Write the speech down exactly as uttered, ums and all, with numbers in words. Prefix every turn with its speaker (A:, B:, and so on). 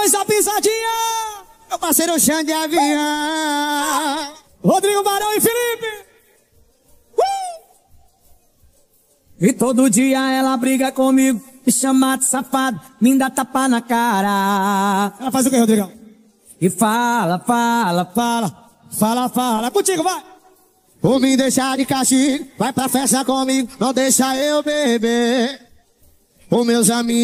A: dois a pisadinha.
B: Meu parceiro Xande Avião,
A: Rodrigo Barão e Felipe. Uh! E todo dia ela briga comigo, me chama de safado, me dá tapa na cara.
B: Ela faz o que, Rodrigão?
A: E fala, fala, fala, fala, fala. Contigo, vai.
B: Por me deixar de castigo, vai pra festa comigo, não deixa eu beber. Os meus amigos